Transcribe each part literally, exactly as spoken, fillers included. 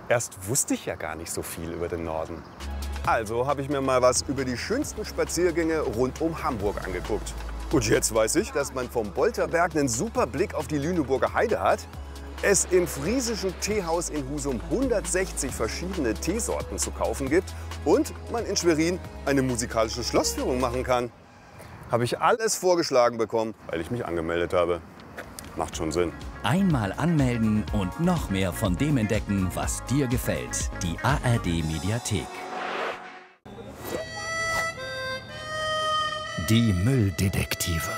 Erst wusste ich ja gar nicht so viel über den Norden. Also habe ich mir mal was über die schönsten Spaziergänge rund um Hamburg angeguckt. Und jetzt weiß ich, dass man vom Bolterberg einen super Blick auf die Lüneburger Heide hat, es im friesischen Teehaus in Husum hundertsechzig verschiedene Teesorten zu kaufen gibt und man in Schwerin eine musikalische Schlossführung machen kann. Habe ich alles vorgeschlagen bekommen, weil ich mich angemeldet habe. Macht schon Sinn. Einmal anmelden und noch mehr von dem entdecken, was dir gefällt. Die A R D-Mediathek. Die Mülldetektive.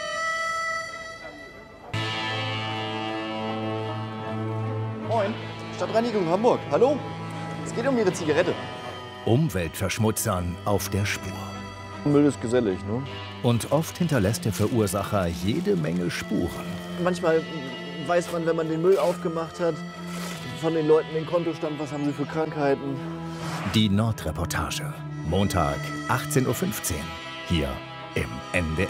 Moin, Stadtreinigung Hamburg. Hallo? Es geht um Ihre Zigarette. Umweltverschmutzern auf der Spur. Müll ist gesellig, ne? Und oft hinterlässt der Verursacher jede Menge Spuren. Manchmal weiß man, wenn man den Müll aufgemacht hat, von den Leuten den Kontostand, was haben sie für Krankheiten. Die Nordreportage. Montag, achtzehn Uhr fünfzehn. Hier im N D R.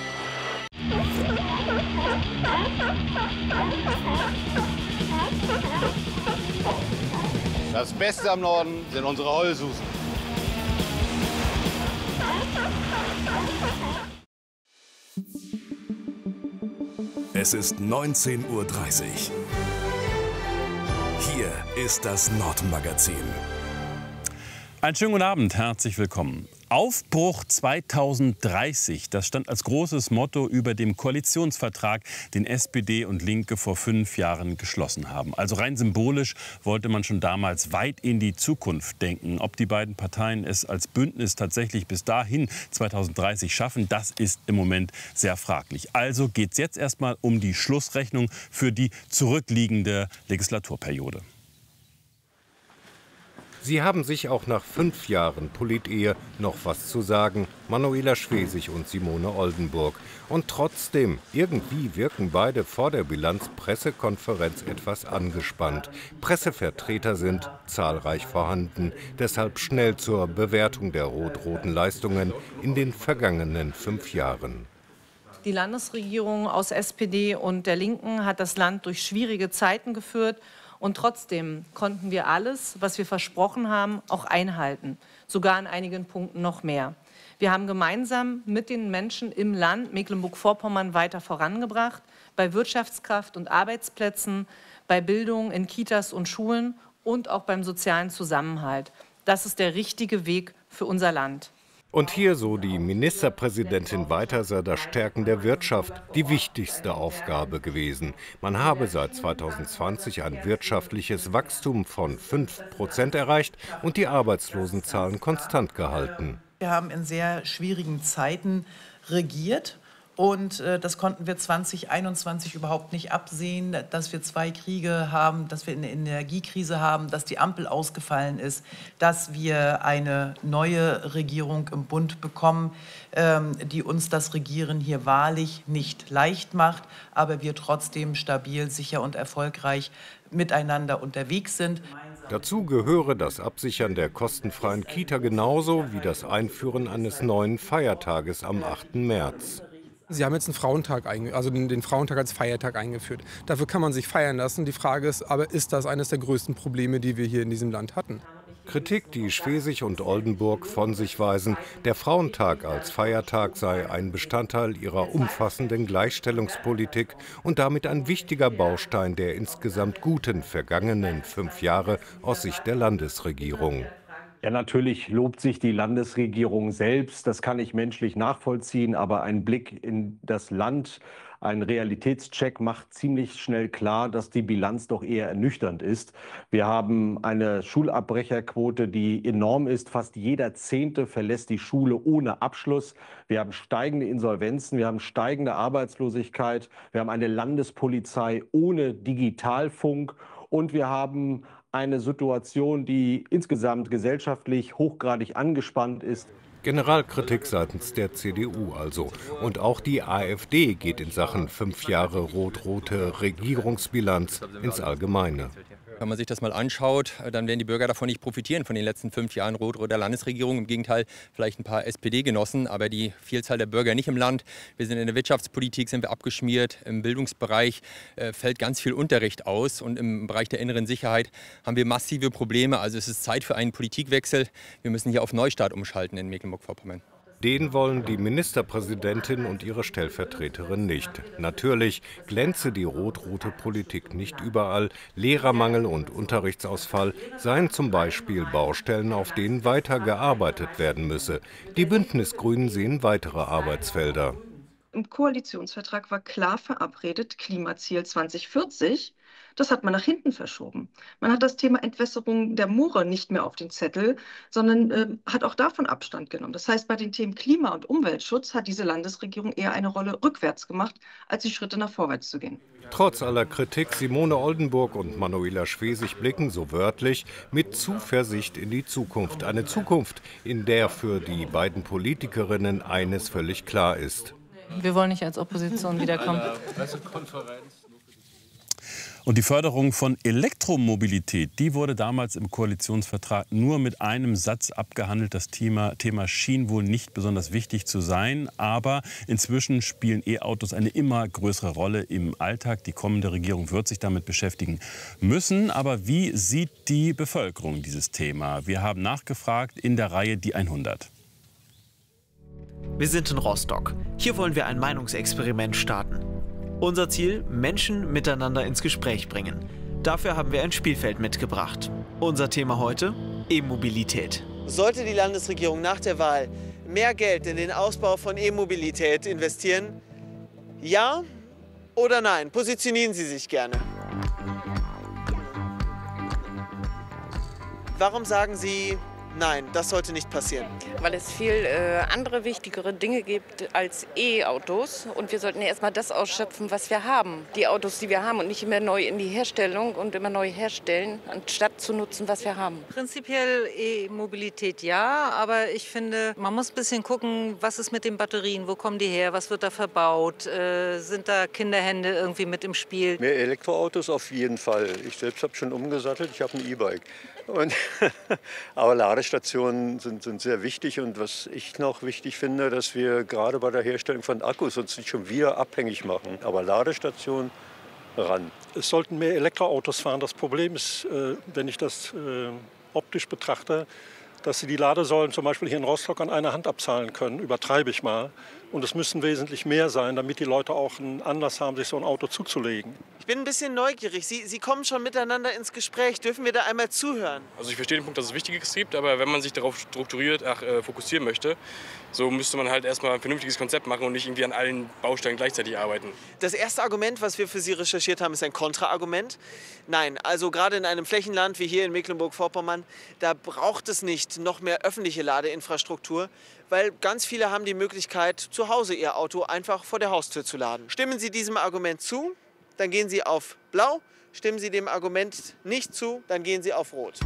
Das Beste am Norden sind unsere Heulsusen. Es ist neunzehn Uhr dreißig. Hier ist das Nordmagazin. Einen schönen guten Abend, herzlich willkommen. Aufbruch zweitausenddreißig, das stand als großes Motto über dem Koalitionsvertrag, den S P D und Linke vor fünf Jahren geschlossen haben. Also rein symbolisch wollte man schon damals weit in die Zukunft denken. Ob die beiden Parteien es als Bündnis tatsächlich bis dahin zweitausenddreißig schaffen, das ist im Moment sehr fraglich. Also geht es jetzt erstmal um die Schlussrechnung für die zurückliegende Legislaturperiode. Sie haben sich auch nach fünf Jahren Politehe noch was zu sagen, Manuela Schwesig und Simone Oldenburg. Und trotzdem, irgendwie wirken beide vor der Bilanzpressekonferenz etwas angespannt. Pressevertreter sind zahlreich vorhanden, deshalb schnell zur Bewertung der rot-roten Leistungen in den vergangenen fünf Jahren. Die Landesregierung aus S P D und der Linken hat das Land durch schwierige Zeiten geführt. Und trotzdem konnten wir alles, was wir versprochen haben, auch einhalten. Sogar an einigen Punkten noch mehr. Wir haben gemeinsam mit den Menschen im Land Mecklenburg-Vorpommern weiter vorangebracht, bei Wirtschaftskraft und Arbeitsplätzen, bei Bildung in Kitas und Schulen und auch beim sozialen Zusammenhalt. Das ist der richtige Weg für unser Land. Und hier, so die Ministerpräsidentin weiter, sei das Stärken der Wirtschaft die wichtigste Aufgabe gewesen. Man habe seit zweitausendzwanzig ein wirtschaftliches Wachstum von fünf Prozent erreicht und die Arbeitslosenzahlen konstant gehalten. Wir haben in sehr schwierigen Zeiten regiert. Und äh, das konnten wir zweitausendeinundzwanzig überhaupt nicht absehen, dass wir zwei Kriege haben, dass wir eine Energiekrise haben, dass die Ampel ausgefallen ist, dass wir eine neue Regierung im Bund bekommen, ähm, die uns das Regieren hier wahrlich nicht leicht macht, aber wir trotzdem stabil, sicher und erfolgreich miteinander unterwegs sind. Dazu gehöre das Absichern der kostenfreien Kita genauso wie das Einführen eines neuen Feiertages am achten März. Sie haben jetzt einen Frauentag, also den Frauentag als Feiertag eingeführt. Dafür kann man sich feiern lassen. Die Frage ist aber, ist das eines der größten Probleme, die wir hier in diesem Land hatten? Kritik, die Schwesig und Oldenburg von sich weisen. Der Frauentag als Feiertag sei ein Bestandteil ihrer umfassenden Gleichstellungspolitik und damit ein wichtiger Baustein der insgesamt guten vergangenen fünf Jahre aus Sicht der Landesregierung. Ja, natürlich lobt sich die Landesregierung selbst. Das kann ich menschlich nachvollziehen. Aber ein Blick in das Land, ein Realitätscheck macht ziemlich schnell klar, dass die Bilanz doch eher ernüchternd ist. Wir haben eine Schulabbrecherquote, die enorm ist. Fast jeder Zehnte verlässt die Schule ohne Abschluss. Wir haben steigende Insolvenzen, wir haben steigende Arbeitslosigkeit. Wir haben eine Landespolizei ohne Digitalfunk. Und wir haben eine Situation, die insgesamt gesellschaftlich hochgradig angespannt ist. Generalkritik seitens der C D U also. Und auch die AfD geht in Sachen fünf Jahre rot-rote Regierungsbilanz ins Allgemeine. Wenn man sich das mal anschaut, dann werden die Bürger davon nicht profitieren, von den letzten fünf Jahren rot-roter Landesregierung. Im Gegenteil, vielleicht ein paar S P D-Genossen, aber die Vielzahl der Bürger nicht im Land. Wir sind in der Wirtschaftspolitik, sind wir abgeschmiert. Im Bildungsbereich äh, fällt ganz viel Unterricht aus. Und im Bereich der inneren Sicherheit haben wir massive Probleme. Also es ist Zeit für einen Politikwechsel. Wir müssen hier auf Neustart umschalten in Mecklenburg-Vorpommern. Den wollen die Ministerpräsidentin und ihre Stellvertreterin nicht. Natürlich glänze die rot-rote Politik nicht überall. Lehrermangel und Unterrichtsausfall seien zum Beispiel Baustellen, auf denen weiter gearbeitet werden müsse. Die Bündnisgrünen sehen weitere Arbeitsfelder. Im Koalitionsvertrag war klar verabredet, Klimaziel zwanzig vierzig. Das hat man nach hinten verschoben. Man hat das Thema Entwässerung der Moore nicht mehr auf den Zettel, sondern äh, hat auch davon Abstand genommen. Das heißt, bei den Themen Klima- und Umweltschutz hat diese Landesregierung eher eine Rolle rückwärts gemacht, als die Schritte nach vorwärts zu gehen. Trotz aller Kritik, Simone Oldenburg und Manuela Schwesig blicken, so wörtlich, mit Zuversicht in die Zukunft. Eine Zukunft, in der für die beiden Politikerinnen eines völlig klar ist. Wir wollen nicht als Opposition wiederkommen. Und die Förderung von Elektromobilität, die wurde damals im Koalitionsvertrag nur mit einem Satz abgehandelt. Das Thema, Thema schien wohl nicht besonders wichtig zu sein. Aber inzwischen spielen E-Autos eine immer größere Rolle im Alltag. Die kommende Regierung wird sich damit beschäftigen müssen. Aber wie sieht die Bevölkerung dieses Thema? Wir haben nachgefragt in der Reihe Die hundert. Wir sind in Rostock. Hier wollen wir ein Meinungsexperiment starten. Unser Ziel, Menschen miteinander ins Gespräch bringen. Dafür haben wir ein Spielfeld mitgebracht. Unser Thema heute, E-Mobilität. Sollte die Landesregierung nach der Wahl mehr Geld in den Ausbau von E-Mobilität investieren? Ja oder nein? Positionieren Sie sich gerne. Warum sagen Sie nein, das sollte nicht passieren? Weil es viel äh, andere wichtigere Dinge gibt als E-Autos. Und wir sollten ja erstmal das ausschöpfen, was wir haben. Die Autos, die wir haben und nicht immer neu in die Herstellung und immer neu herstellen, anstatt zu nutzen, was wir haben. Prinzipiell E-Mobilität ja, aber ich finde, man muss ein bisschen gucken, was ist mit den Batterien, wo kommen die her, was wird da verbaut, äh, sind da Kinderhände irgendwie mit im Spiel? Mehr Elektroautos auf jeden Fall. Ich selbst habe schon umgesattelt, ich habe ein E-Bike. Und aber Ladestationen sind, sind sehr wichtig. Und was ich noch wichtig finde, dass wir gerade bei der Herstellung von Akkus uns nicht schon wieder abhängig machen. Aber Ladestationen ran. Es sollten mehr Elektroautos fahren. Das Problem ist, wenn ich das optisch betrachte, dass sie die Ladesäulen zum Beispiel hier in Rostock an einer Hand abzahlen können. Übertreibe ich mal. Und es müssen wesentlich mehr sein, damit die Leute auch einen Anlass haben, sich so ein Auto zuzulegen. Ich bin ein bisschen neugierig. Sie, Sie kommen schon miteinander ins Gespräch. Dürfen wir da einmal zuhören? Also ich verstehe den Punkt, dass es Wichtiges gibt, aber wenn man sich darauf strukturiert, ach, äh, fokussieren möchte, so müsste man halt erstmal ein vernünftiges Konzept machen und nicht irgendwie an allen Baustellen gleichzeitig arbeiten. Das erste Argument, was wir für Sie recherchiert haben, ist ein Kontraargument. Nein, also gerade in einem Flächenland wie hier in Mecklenburg-Vorpommern, da braucht es nicht noch mehr öffentliche Ladeinfrastruktur, weil ganz viele haben die Möglichkeit, zu Hause ihr Auto einfach vor der Haustür zu laden. Stimmen Sie diesem Argument zu, dann gehen Sie auf Blau. Stimmen Sie dem Argument nicht zu, dann gehen Sie auf Rot.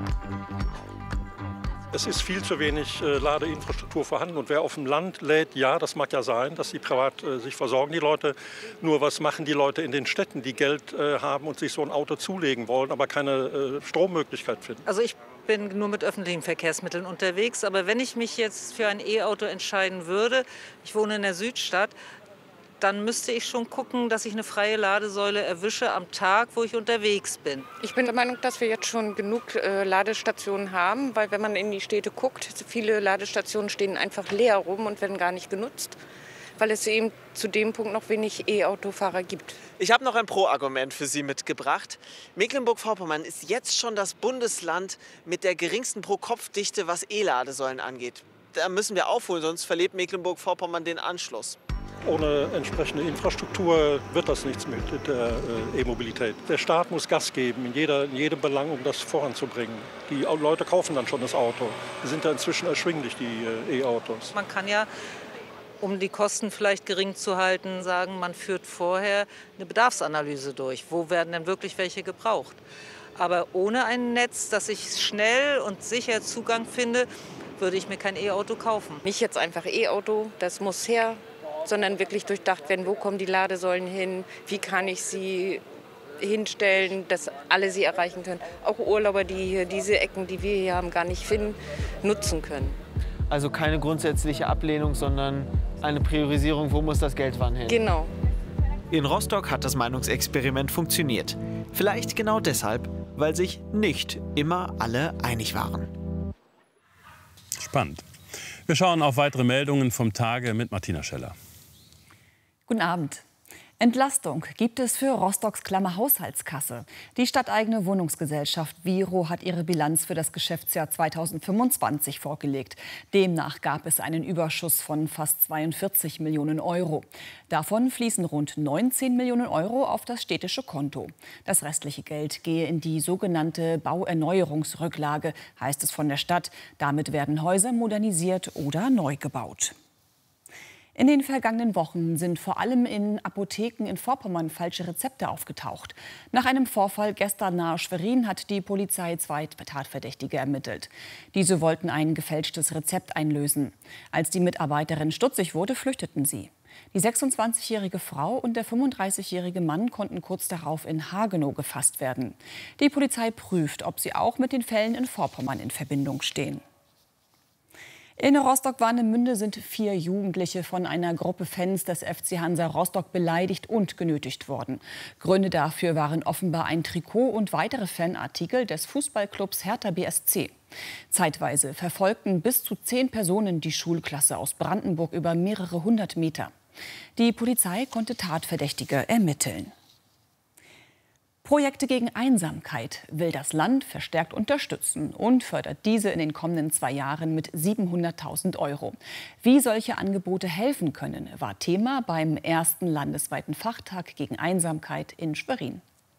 Es ist viel zu wenig äh, Ladeinfrastruktur vorhanden. Und wer auf dem Land lädt, ja, das mag ja sein, dass sie privat äh, sich versorgen, die Leute. Nur was machen die Leute in den Städten, die Geld äh, haben und sich so ein Auto zulegen wollen, aber keine äh, Strommöglichkeit finden? Also ich bin nur mit öffentlichen Verkehrsmitteln unterwegs. Aber wenn ich mich jetzt für ein E-Auto entscheiden würde, ich wohne in der Südstadt, dann müsste ich schon gucken, dass ich eine freie Ladesäule erwische am Tag, wo ich unterwegs bin. Ich bin der Meinung, dass wir jetzt schon genug äh, Ladestationen haben, weil wenn man in die Städte guckt, viele Ladestationen stehen einfach leer rum und werden gar nicht genutzt, weil es eben zu dem Punkt noch wenig E-Autofahrer gibt. Ich habe noch ein Pro-Argument für Sie mitgebracht. Mecklenburg-Vorpommern ist jetzt schon das Bundesland mit der geringsten Pro-Kopf-Dichte, was E-Ladesäulen angeht. Da müssen wir aufholen, sonst verliert Mecklenburg-Vorpommern den Anschluss. Ohne entsprechende Infrastruktur wird das nichts mit der äh, E-Mobilität. Der Staat muss Gas geben in, jeder, in jedem Belang, um das voranzubringen. Die Leute kaufen dann schon das Auto. Die sind ja inzwischen erschwinglich, die äh, E-Autos. Man kann ja, um die Kosten vielleicht gering zu halten, sagen, man führt vorher eine Bedarfsanalyse durch. Wo werden denn wirklich welche gebraucht? Aber ohne ein Netz, dass ich schnell und sicher Zugang finde, würde ich mir kein E-Auto kaufen. Nicht jetzt einfach E-Auto, das muss her, sondern wirklich durchdacht werden, wo kommen die Ladesäulen hin, wie kann ich sie hinstellen, dass alle sie erreichen können. Auch Urlauber, die hier diese Ecken, die wir hier haben, gar nicht finden, nutzen können. Also keine grundsätzliche Ablehnung, sondern eine Priorisierung, wo muss das Geld wann hin? Genau. In Rostock hat das Meinungsexperiment funktioniert. Vielleicht genau deshalb, weil sich nicht immer alle einig waren. Spannend. Wir schauen auf weitere Meldungen vom Tage mit Martina Scheller. Guten Abend. Entlastung gibt es für Rostocks Klammer Haushaltskasse. Die stadteigene Wohnungsgesellschaft Viro hat ihre Bilanz für das Geschäftsjahr zweitausendfünfundzwanzig vorgelegt. Demnach gab es einen Überschuss von fast zweiundvierzig Millionen Euro. Davon fließen rund neunzehn Millionen Euro auf das städtische Konto. Das restliche Geld gehe in die sogenannte Bauerneuerungsrücklage, heißt es von der Stadt. Damit werden Häuser modernisiert oder neu gebaut. In den vergangenen Wochen sind vor allem in Apotheken in Vorpommern falsche Rezepte aufgetaucht. Nach einem Vorfall gestern nahe Schwerin hat die Polizei zwei Tatverdächtige ermittelt. Diese wollten ein gefälschtes Rezept einlösen. Als die Mitarbeiterin stutzig wurde, flüchteten sie. Die sechsundzwanzigjährige Frau und der fünfunddreißigjährige Mann konnten kurz darauf in Hagenow gefasst werden. Die Polizei prüft, ob sie auch mit den Fällen in Vorpommern in Verbindung stehen. In Rostock-Warnemünde sind vier Jugendliche von einer Gruppe Fans des F C Hansa Rostock beleidigt und genötigt worden. Gründe dafür waren offenbar ein Trikot und weitere Fanartikel des Fußballclubs Hertha B S C. Zeitweise verfolgten bis zu zehn Personen die Schulklasse aus Brandenburg über mehrere hundert Meter. Die Polizei konnte Tatverdächtige ermitteln. Projekte gegen Einsamkeit will das Land verstärkt unterstützen und fördert diese in den kommenden zwei Jahren mit siebenhunderttausend Euro. Wie solche Angebote helfen können, war Thema beim ersten landesweiten Fachtag gegen Einsamkeit in Schwerin.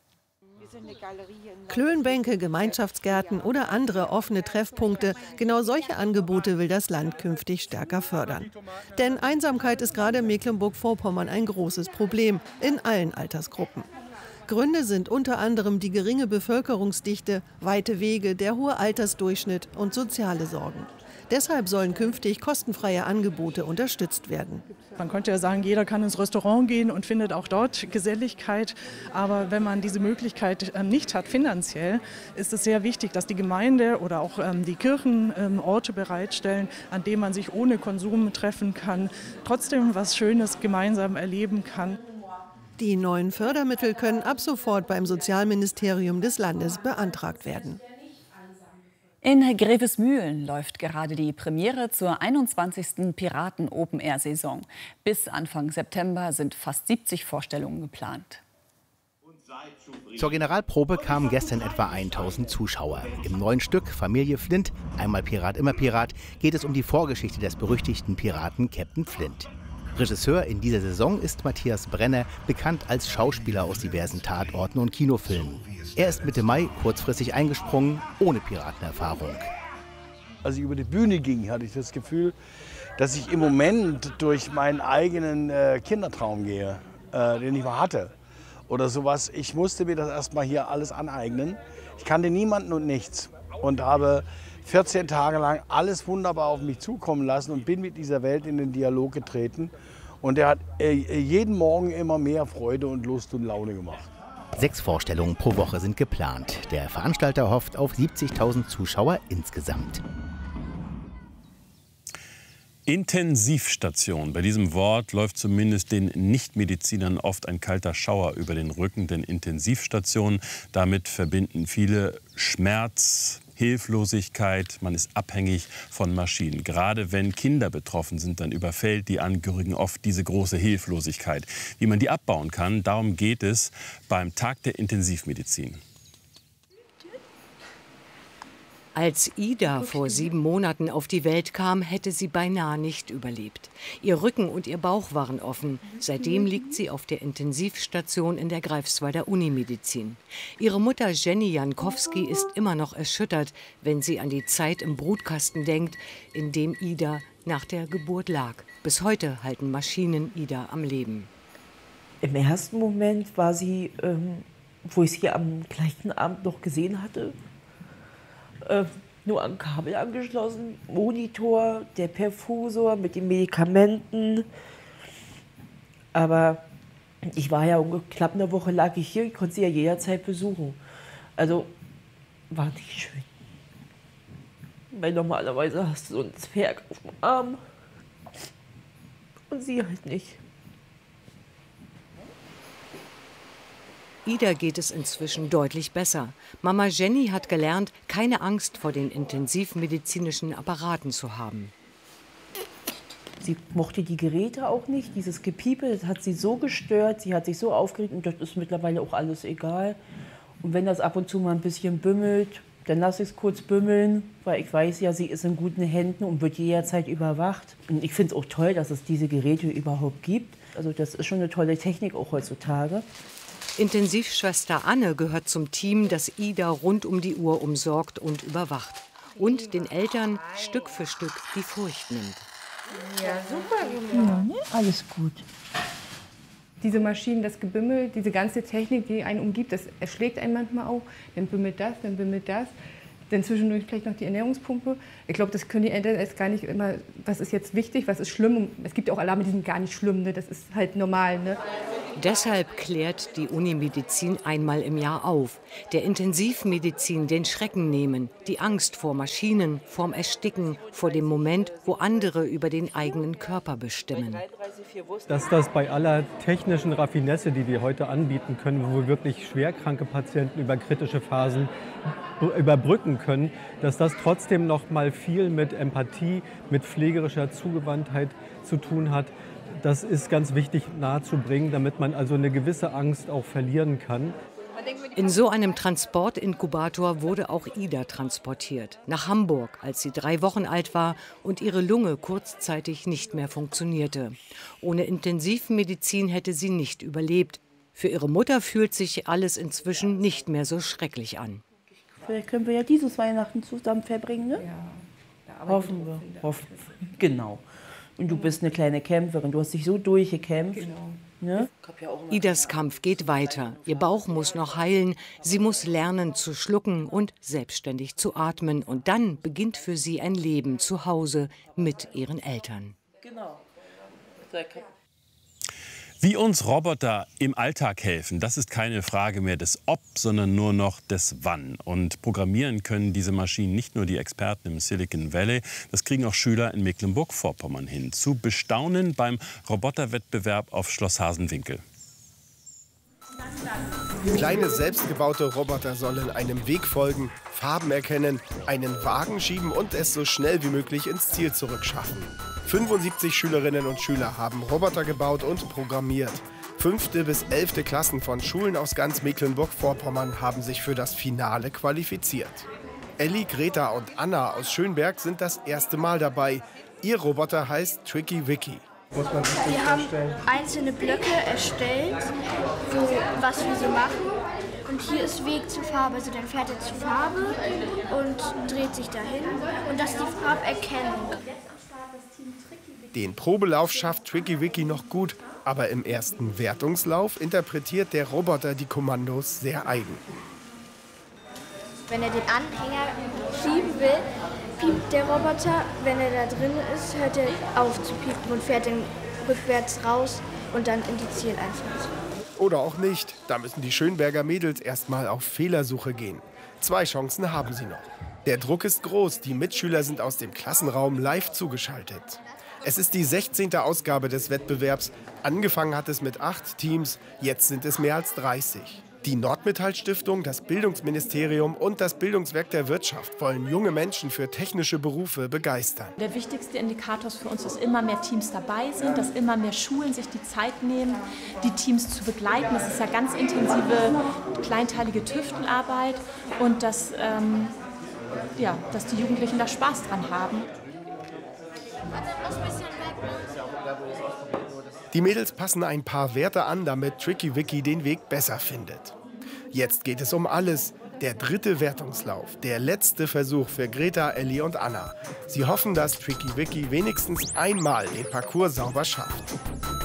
Klönbänke, Gemeinschaftsgärten oder andere offene Treffpunkte, genau solche Angebote will das Land künftig stärker fördern. Denn Einsamkeit ist gerade in Mecklenburg-Vorpommern ein großes Problem in allen Altersgruppen. Gründe sind unter anderem die geringe Bevölkerungsdichte, weite Wege, der hohe Altersdurchschnitt und soziale Sorgen. Deshalb sollen künftig kostenfreie Angebote unterstützt werden. Man könnte ja sagen, jeder kann ins Restaurant gehen und findet auch dort Geselligkeit. Aber wenn man diese Möglichkeit nicht hat finanziell, ist es sehr wichtig, dass die Gemeinde oder auch die Kirchen Orte bereitstellen, an denen man sich ohne Konsum treffen kann, trotzdem was Schönes gemeinsam erleben kann. Die neuen Fördermittel können ab sofort beim Sozialministerium des Landes beantragt werden. In Grevesmühlen läuft gerade die Premiere zur einundzwanzigsten Piraten-Open-Air-Saison. Bis Anfang September sind fast siebzig Vorstellungen geplant. Zur Generalprobe kamen gestern etwa tausend Zuschauer. Im neuen Stück Familie Flint, einmal Pirat, immer Pirat, geht es um die Vorgeschichte des berüchtigten Piraten Captain Flint. Regisseur in dieser Saison ist Matthias Brenner, bekannt als Schauspieler aus diversen Tatorten und Kinofilmen. Er ist Mitte Mai kurzfristig eingesprungen, ohne Piratenerfahrung. Als ich über die Bühne ging, hatte ich das Gefühl, dass ich im Moment durch meinen eigenen äh, Kindertraum gehe, äh, den ich mal hatte. Oder sowas. Ich musste mir das erstmal hier alles aneignen. Ich kannte niemanden und nichts und habe vierzehn Tage lang alles wunderbar auf mich zukommen lassen und bin mit dieser Welt in den Dialog getreten. Und der hat äh, jeden Morgen immer mehr Freude und Lust und Laune gemacht. Sechs Vorstellungen pro Woche sind geplant. Der Veranstalter hofft auf siebzigtausend Zuschauer insgesamt. Intensivstation. Bei diesem Wort läuft zumindest den Nichtmedizinern oft ein kalter Schauer über den Rücken. Denn Intensivstation, damit verbinden viele Schmerz, Hilflosigkeit, man ist abhängig von Maschinen. Gerade wenn Kinder betroffen sind, dann überfällt die Angehörigen oft diese große Hilflosigkeit. Wie man die abbauen kann, darum geht es beim Tag der Intensivmedizin. Als Ida vor sieben Monaten auf die Welt kam, hätte sie beinahe nicht überlebt. Ihr Rücken und ihr Bauch waren offen. Seitdem liegt sie auf der Intensivstation in der Greifswalder Unimedizin. Ihre Mutter Jenny Jankowski ist immer noch erschüttert, wenn sie an die Zeit im Brutkasten denkt, in dem Ida nach der Geburt lag. Bis heute halten Maschinen Ida am Leben. Im ersten Moment war sie, ähm, wo ich sie am gleichen Abend noch gesehen hatte, nur an Kabel angeschlossen, Monitor, der Perfusor mit den Medikamenten. Aber ich war ja knapp eine Woche lag ich hier, ich konnte sie ja jederzeit besuchen. Also war nicht schön. Weil normalerweise hast du so ein Zwerg auf dem Arm und sie halt nicht. Ida geht es inzwischen deutlich besser. Mama Jenny hat gelernt, keine Angst vor den intensivmedizinischen Apparaten zu haben. Sie mochte die Geräte auch nicht, dieses Gepiepe, das hat sie so gestört, sie hat sich so aufgeregt und das ist mittlerweile auch alles egal. Und wenn das ab und zu mal ein bisschen bümmelt, dann lasse ich es kurz bümmeln, weil ich weiß ja, sie ist in guten Händen und wird jederzeit überwacht. Und ich finde es auch toll, dass es diese Geräte überhaupt gibt. Also das ist schon eine tolle Technik auch heutzutage. Intensivschwester Anne gehört zum Team, das Ida rund um die Uhr umsorgt und überwacht. Und den Eltern Stück für Stück die Furcht nimmt. Ja, super. Ja, ne? Alles gut. Diese Maschinen, das Gebimmel, diese ganze Technik, die einen umgibt, das erschlägt einen manchmal auch. Dann bimmelt das, dann bimmelt das. Dann zwischendurch vielleicht noch die Ernährungspumpe. Ich glaube, das können die Eltern jetzt gar nicht immer, was ist jetzt wichtig, was ist schlimm. Es gibt auch Alarme, die sind gar nicht schlimm, ne? Das ist halt normal. Ne? Deshalb klärt die Unimedizin einmal im Jahr auf. Der Intensivmedizin den Schrecken nehmen, die Angst vor Maschinen, vorm Ersticken, vor dem Moment, wo andere über den eigenen Körper bestimmen. Dass das bei aller technischen Raffinesse, die wir heute anbieten können, wo wir wirklich schwerkranke Patienten über kritische Phasen überbrücken können, dass das trotzdem noch mal viel mit Empathie, mit pflegerischer Zugewandtheit zu tun hat. Das ist ganz wichtig nahezubringen, damit man also eine gewisse Angst auch verlieren kann. In so einem Transportinkubator wurde auch Ida transportiert. Nach Hamburg, als sie drei Wochen alt war und ihre Lunge kurzzeitig nicht mehr funktionierte. Ohne Intensivmedizin hätte sie nicht überlebt. Für ihre Mutter fühlt sich alles inzwischen nicht mehr so schrecklich an. Vielleicht können wir ja dieses Weihnachten zusammen verbringen, ne? Ja. Hoffen wir. Hoffen. Genau. Und du bist eine kleine Kämpferin, du hast dich so durchgekämpft. Genau. Ne? Idas Kampf geht weiter. Ihr Bauch muss noch heilen. Sie muss lernen zu schlucken und selbstständig zu atmen. Und dann beginnt für sie ein Leben zu Hause mit ihren Eltern. Genau. Wie uns Roboter im Alltag helfen, das ist keine Frage mehr des Ob, sondern nur noch des Wann. Und programmieren können diese Maschinen nicht nur die Experten im Silicon Valley, das kriegen auch Schüler in Mecklenburg-Vorpommern hin. Zu bestaunen beim Roboterwettbewerb auf Schloss Hasenwinkel. Kleine selbstgebaute Roboter sollen einem Weg folgen, Farben erkennen, einen Wagen schieben und es so schnell wie möglich ins Ziel zurückschaffen. fünfundsiebzig Schülerinnen und Schüler haben Roboter gebaut und programmiert. Fünfte bis elfte Klassen von Schulen aus ganz Mecklenburg-Vorpommern haben sich für das Finale qualifiziert. Elli, Greta und Anna aus Schönberg sind das erste Mal dabei. Ihr Roboter heißt Tricky Vicky. Wir haben einzelne Blöcke erstellt, wo, was wir so machen. Und hier ist Weg zur Farbe, also dann fährt er zur Farbe und dreht sich dahin. Und das ist die Farberkennung. Den Probelauf schafft Tricky Vicky noch gut, aber im ersten Wertungslauf interpretiert der Roboter die Kommandos sehr eigen. Wenn er den Anhänger schieben will, piept der Roboter. Wenn er da drin ist, hört er auf zu piepen und fährt dann rückwärts raus und dann in die Zieleinfahrt. Oder auch nicht. Da müssen die Schönberger Mädels erstmal auf Fehlersuche gehen. Zwei Chancen haben sie noch. Der Druck ist groß. Die Mitschüler sind aus dem Klassenraum live zugeschaltet. Es ist die sechzehnte Ausgabe des Wettbewerbs. Angefangen hat es mit acht Teams, jetzt sind es mehr als dreißig. Die Nordmetall-Stiftung, das Bildungsministerium und das Bildungswerk der Wirtschaft wollen junge Menschen für technische Berufe begeistern. Der wichtigste Indikator für uns ist, dass immer mehr Teams dabei sind, dass immer mehr Schulen sich die Zeit nehmen, die Teams zu begleiten. Das ist ja ganz intensive, kleinteilige Tüftelarbeit und dass, ähm, ja, dass die Jugendlichen da Spaß dran haben. Die Mädels passen ein paar Werte an, damit Tricky Vicky den Weg besser findet. Jetzt geht es um alles. Der dritte Wertungslauf, der letzte Versuch für Greta, Elli und Anna. Sie hoffen, dass Tricky Vicky wenigstens einmal den Parcours sauber schafft.